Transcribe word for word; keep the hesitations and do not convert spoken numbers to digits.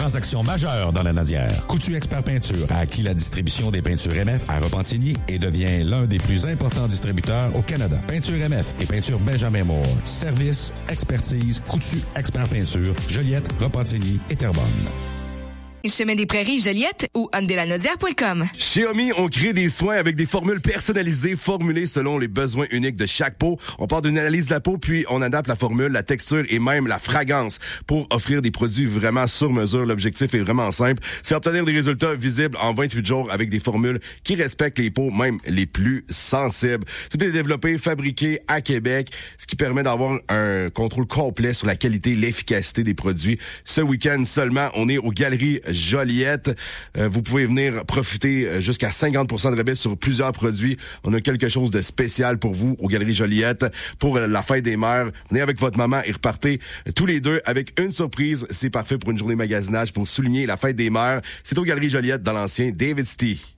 transaction majeure dans la Nodière. Coutu Expert Peinture a acquis la distribution des peintures M F à Repentigny et devient l'un des plus importants distributeurs au Canada. Peinture M F et peinture Benjamin Moore. Service, expertise, Coutu Expert Peinture, Joliette, Repentigny et Terrebonne. Chemin des Prairies, Joliette ou andelanodière point com. Chez Omi, on crée des soins avec des formules personnalisées, formulées selon les besoins uniques de chaque peau. On part d'une analyse de la peau, puis on adapte la formule, la texture et même la fragrance pour offrir des produits vraiment sur mesure. L'objectif est vraiment simple, c'est obtenir des résultats visibles en vingt-huit jours avec des formules qui respectent les peaux, même les plus sensibles. Tout est développé, fabriqué à Québec, ce qui permet d'avoir un contrôle complet sur la qualité et l'efficacité des produits. Ce week-end seulement, on est aux Galeries Joliette. Euh, vous pouvez venir profiter jusqu'à cinquante pour cent de rabais sur plusieurs produits. On a quelque chose de spécial pour vous aux Galeries Joliette pour la fête des mères. Venez avec votre maman et repartez tous les deux avec une surprise. C'est parfait pour une journée magasinage pour souligner la fête des mères. C'est aux Galeries Joliette dans l'ancien David City.